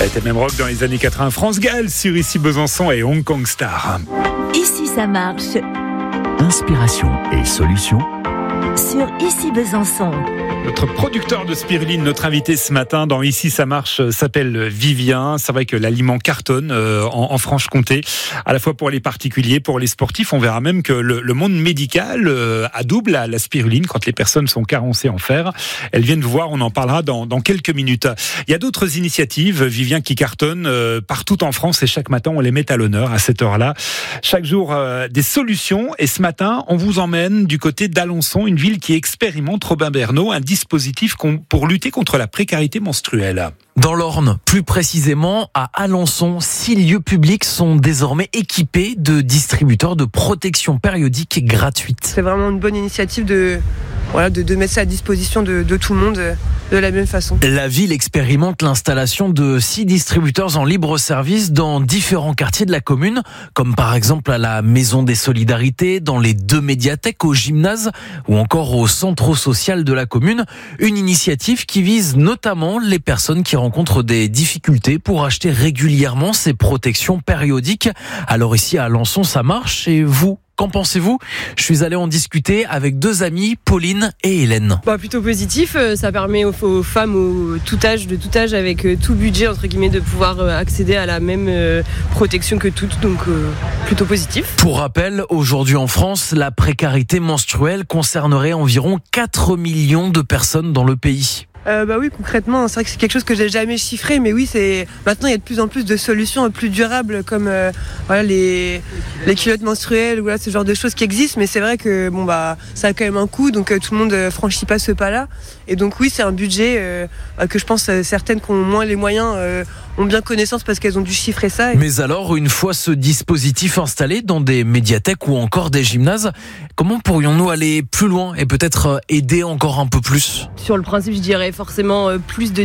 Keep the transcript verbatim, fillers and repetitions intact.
était même rock dans les années quatre-vingts. France Gall sur Ici Besançon et Hong Kong Star. Ici ça marche. Inspiration et solutions Sur Ici Besançon. Notre producteur de spiruline, notre invité ce matin dans Ici ça marche, s'appelle Vivien. C'est vrai que l'aliment cartonne euh, en, en Franche-Comté, à la fois pour les particuliers, pour les sportifs. On verra même que le, le monde médical euh, adoube la, la spiruline quand les personnes sont carencées en fer. Elles viennent vous voir, on en parlera dans, dans quelques minutes. Il y a d'autres initiatives, Vivien, qui cartonnent euh, partout en France et chaque matin on les met à l'honneur à cette heure-là. Chaque jour euh, des solutions, et ce matin on vous emmène du côté d'Alençon, une ville qui expérimente, Robin Bernot, un dispositif pour lutter contre la précarité menstruelle. Dans l'Orne, plus précisément à Alençon, six lieux publics sont désormais équipés de distributeurs de protection périodique gratuite. C'est vraiment une bonne initiative de, voilà, de, de mettre ça à disposition de, de tout le monde de la même façon. La ville expérimente l'installation de six distributeurs en libre service dans différents quartiers de la commune, comme par exemple à la Maison des Solidarités, dans les deux médiathèques, au gymnase ou encore au centre social de la commune. Une initiative qui vise notamment les personnes qui rencontrent des difficultés pour acheter régulièrement ces protections périodiques. Alors ici à Alençon, ça marche, et vous ? Qu'en pensez-vous ? Je suis allé en discuter avec deux amies, Pauline et Hélène. Bah, plutôt positif, ça permet aux, aux femmes au tout âge, de tout âge, avec tout budget entre guillemets, de pouvoir accéder à la même protection que toutes, donc euh, plutôt positif. Pour rappel, aujourd'hui en France, la précarité menstruelle concernerait environ quatre millions de personnes dans le pays. Euh, bah oui, concrètement, c'est vrai que c'est quelque chose que j'ai jamais chiffré, mais oui, c'est maintenant il y a de plus en plus de solutions plus durables, comme euh, voilà les les culottes menstruelles, voilà ce genre de choses qui existent. Mais c'est vrai que bon bah ça a quand même un coût, donc euh, tout le monde euh, franchit pas ce pas-là. Et donc oui, c'est un budget euh, que je pense euh, certaines qui ont moins les moyens euh, ont bien connaissance parce qu'elles ont dû chiffrer ça. Mais alors, une fois ce dispositif installé dans des médiathèques ou encore des gymnases, comment pourrions-nous aller plus loin et peut-être aider encore un peu plus ? Sur le principe, je dirais forcément plus de